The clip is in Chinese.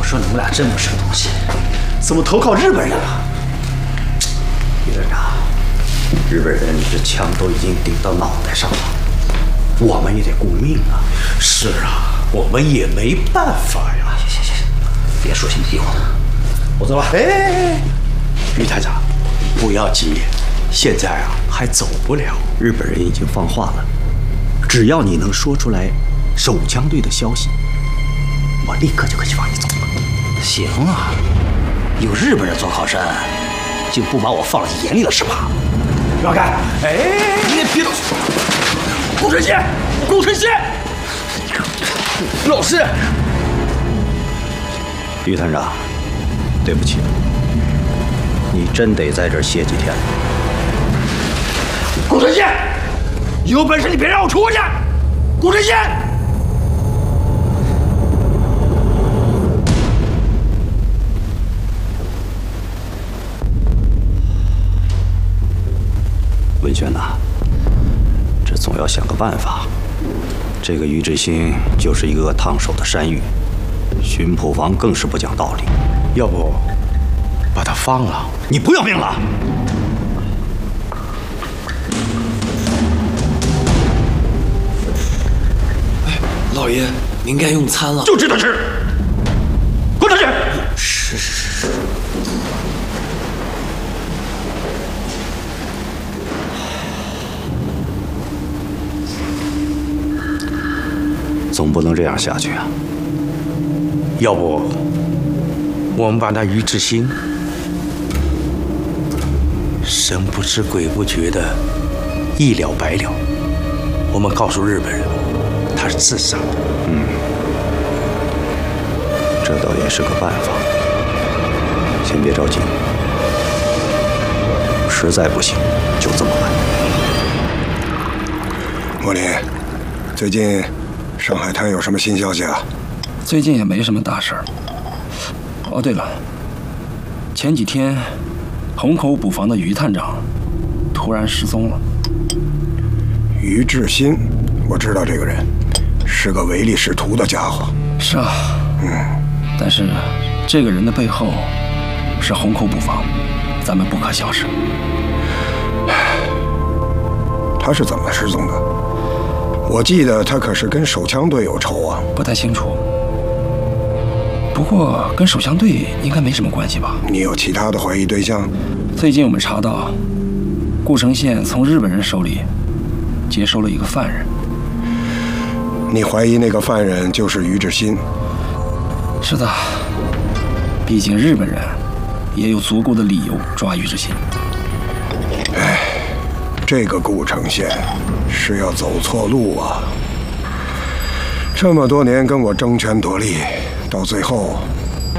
说你们俩真不是个东西，怎么投靠日本人了？ 于队长，日本人这枪都已经顶到脑袋上了，我们也得顾命啊。 是啊，我们也没办法呀。 行，别说心里屁话了，我走了。 哎，于探长，不要急，现在啊还走不了。 日本人已经放话了，只要你能说出来手枪队的消息，我立刻就可以放你走。 行啊，有日本人做靠山，就不把我放在眼里了是吧？ 让开！哎，你也别动！顾晨曦，顾晨曦，老师， 于探长，对不起，你真得在这儿歇几天。 顾晨曦，有本事你别让我出去！顾晨曦。 文轩呐，这总要想个办法。这个于志兴就是一个烫手的山芋，巡捕房更是不讲道理。 要不把他放了？ 你不要命了？ 哎，老爷，您该用餐了。 就知道吃，滚出去！ 是。 总不能这样下去啊！ 要不我们把那于志兴神不知鬼不觉的一了百了，我们告诉日本人他是自杀的。 这倒也是个办法。先别着急，实在不行就这么办。 莫林，最近上海滩有什么新消息啊？ 最近也没什么大事儿。哦，对了，前几天虹口捕房的于探长突然失踪了。 于志新，我知道这个人，是个唯利是图的家伙。 是啊，但是这个人的背后是虹口捕房，咱们不可小视。 他是怎么失踪的？我记得他可是跟手枪队有仇啊。 不太清楚，不过跟手枪队应该没什么关系吧？ 你有其他的怀疑对象？ 最近我们查到，顾城县从日本人手里接收了一个犯人。 你怀疑那个犯人就是于志新？ 是的，毕竟日本人也有足够的理由抓于志新。 哎，这个顾城县是要走错路啊！这么多年跟我争权夺利，到最后